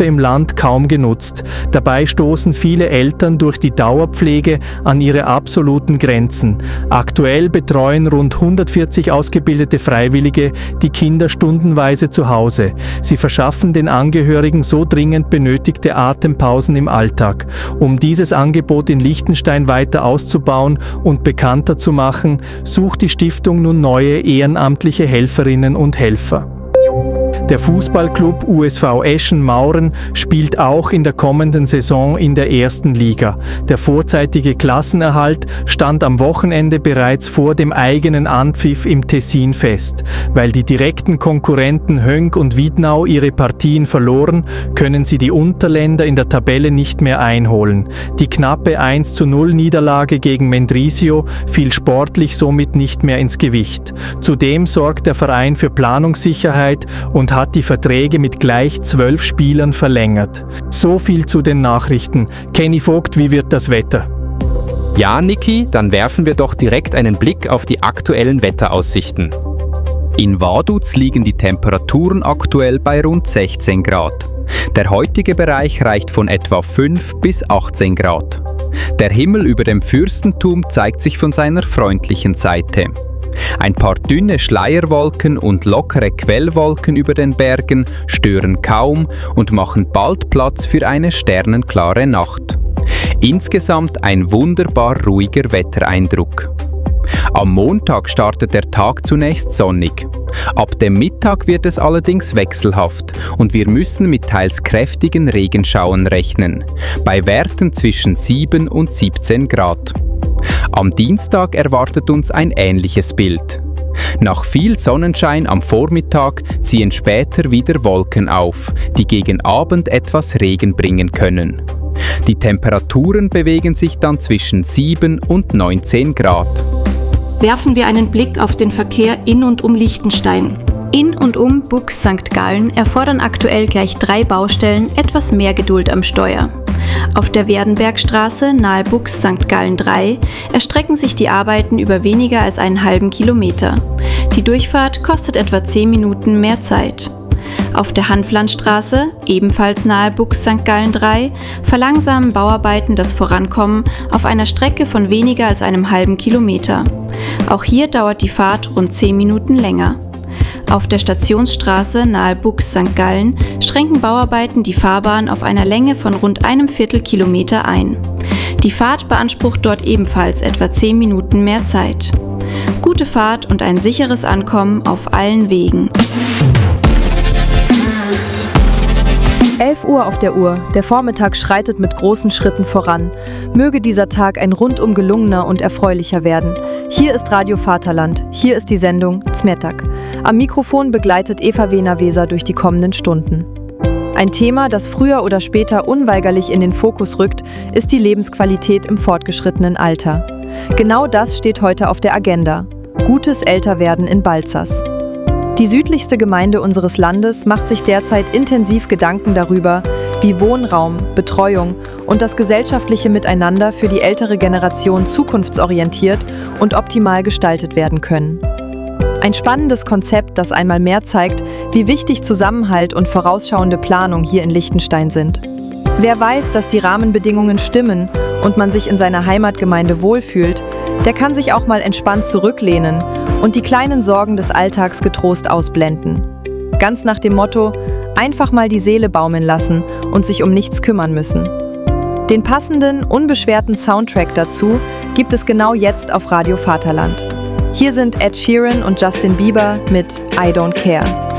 Hilfe im Land kaum genutzt. Dabei stoßen viele Eltern durch die Dauerpflege an ihre absoluten Grenzen. Aktuell betreuen rund 140 ausgebildete Freiwillige die Kinder stundenweise zu Hause. Sie verschaffen den Angehörigen so dringend benötigte Atempausen im Alltag. Um dieses Angebot in Liechtenstein weiter auszubauen und bekannter zu machen, sucht die Stiftung nun neue ehrenamtliche Helferinnen und Helfer. Der Fußballclub USV Eschen-Mauren spielt auch in der kommenden Saison in der ersten Liga. Der vorzeitige Klassenerhalt stand am Wochenende bereits vor dem eigenen Anpfiff im Tessin fest. Weil die direkten Konkurrenten Höngg und Wiednau ihre Partien verloren, können sie die Unterländer in der Tabelle nicht mehr einholen. Die knappe 1:0 Niederlage gegen Mendrisio fiel sportlich somit nicht mehr ins Gewicht. Zudem sorgt der Verein für Planungssicherheit und hat die Verträge mit gleich 12 Spielern verlängert. So viel zu den Nachrichten. Kenny Vogt, wie wird das Wetter? Ja, Niki, dann werfen wir doch direkt einen Blick auf die aktuellen Wetteraussichten. In Vaduz liegen die Temperaturen aktuell bei rund 16 Grad. Der heutige Bereich reicht von etwa 5 bis 18 Grad. Der Himmel über dem Fürstentum zeigt sich von seiner freundlichen Seite. Ein paar dünne Schleierwolken und lockere Quellwolken über den Bergen stören kaum und machen bald Platz für eine sternenklare Nacht. Insgesamt ein wunderbar ruhiger Wettereindruck. Am Montag startet der Tag zunächst sonnig. Ab dem Mittag wird es allerdings wechselhaft und wir müssen mit teils kräftigen Regenschauern rechnen, bei Werten zwischen 7 und 17 Grad. Am Dienstag erwartet uns ein ähnliches Bild. Nach viel Sonnenschein am Vormittag ziehen später wieder Wolken auf, die gegen Abend etwas Regen bringen können. Die Temperaturen bewegen sich dann zwischen 7 und 19 Grad. Werfen wir einen Blick auf den Verkehr in und um Liechtenstein. In und um Bux St. Gallen erfordern aktuell gleich 3 Baustellen etwas mehr Geduld am Steuer. Auf der Werdenbergstraße nahe Bux St. Gallen 3 erstrecken sich die Arbeiten über weniger als einen halben Kilometer. Die Durchfahrt kostet etwa 10 Minuten mehr Zeit. Auf der Hanflandstraße, ebenfalls nahe Bux St. Gallen 3, verlangsamen Bauarbeiten das Vorankommen auf einer Strecke von weniger als einem halben Kilometer. Auch hier dauert die Fahrt rund 10 Minuten länger. Auf der Stationsstraße nahe Bux St. Gallen schränken Bauarbeiten die Fahrbahn auf einer Länge von rund einem Viertelkilometer ein. Die Fahrt beansprucht dort ebenfalls etwa 10 Minuten mehr Zeit. Gute Fahrt und ein sicheres Ankommen auf allen Wegen. 11 Uhr auf der Uhr. Der Vormittag schreitet mit großen Schritten voran. Möge dieser Tag ein rundum gelungener und erfreulicher werden. Hier ist Radio Vaterland. Hier ist die Sendung Zmietak. Am Mikrofon begleitet Eva Wehner-Weser durch die kommenden Stunden. Ein Thema, das früher oder später unweigerlich in den Fokus rückt, ist die Lebensqualität im fortgeschrittenen Alter. Genau das steht heute auf der Agenda. Gutes Älterwerden in Balzers. Die südlichste Gemeinde unseres Landes macht sich derzeit intensiv Gedanken darüber, wie Wohnraum, Betreuung und das gesellschaftliche Miteinander für die ältere Generation zukunftsorientiert und optimal gestaltet werden können. Ein spannendes Konzept, das einmal mehr zeigt, wie wichtig Zusammenhalt und vorausschauende Planung hier in Liechtenstein sind. Wer weiß, dass die Rahmenbedingungen stimmen und man sich in seiner Heimatgemeinde wohlfühlt, der kann sich auch mal entspannt zurücklehnen und die kleinen Sorgen des Alltags getrost ausblenden. Ganz nach dem Motto, einfach mal die Seele baumeln lassen und sich um nichts kümmern müssen. Den passenden, unbeschwerten Soundtrack dazu gibt es genau jetzt auf Radio Vaterland. Hier sind Ed Sheeran und Justin Bieber mit I Don't Care.